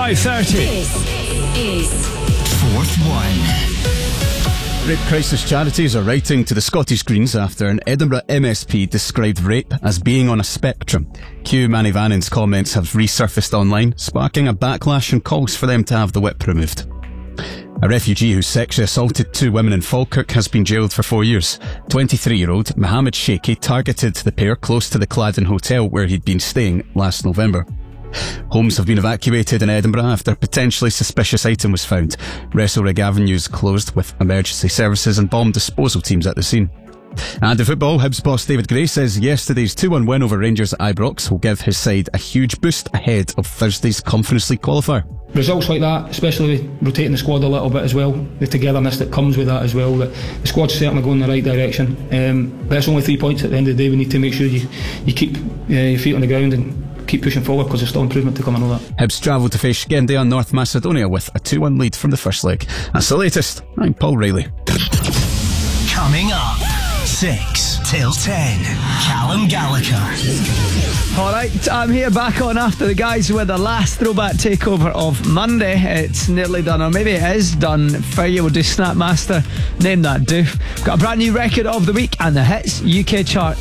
5:30. This is Fourth One. Rape crisis charities are writing to the Scottish Greens after an Edinburgh MSP described rape as being on a spectrum. Hugh Manivanen's comments have resurfaced online, sparking a backlash and calls for them to have the whip removed. A refugee who sexually assaulted 2 women in Falkirk has been jailed for 4 years. 23-year-old Mohammed Sheikhi targeted the pair close to the Cladden Hotel where he'd been staying last November. Homes have been evacuated in Edinburgh after a potentially suspicious item was found. Wrestlerick Avenues closed with emergency services and bomb disposal teams at the scene. And in football, Hibs boss David Gray says yesterday's 2-1 win over Rangers at Ibrox will give his side a huge boost ahead of Thursday's Conference League qualifier. Results like that, especially rotating the squad a little bit as well, the togetherness that comes with that as well, that the squad's certainly going in the right direction. But it's only 3 points at the end of the day. We need to make sure you keep your feet on the ground and keep pushing forward because there's still improvement to come and all that. Hibs travel to face Skendia and North Macedonia with a 2-1 lead from the first leg. That's the latest. I'm Paul Riley. Coming up, 6 till 10. Callum Gallagher. Alright, I'm here back on after the guys with the last throwback takeover of Monday. It's nearly done, or maybe it is done for you. We'll do Snapmaster, name that doof. Got a brand new record of the week and the hits UK chart.